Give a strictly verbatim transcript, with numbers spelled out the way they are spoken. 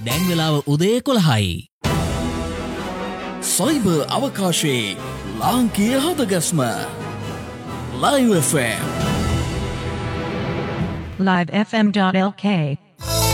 දැන් වෙලාව උදේ කොළහයි. සයිබර් අවකාශයේ ලාංකීය හදගස්ම Live F M live f m dot l k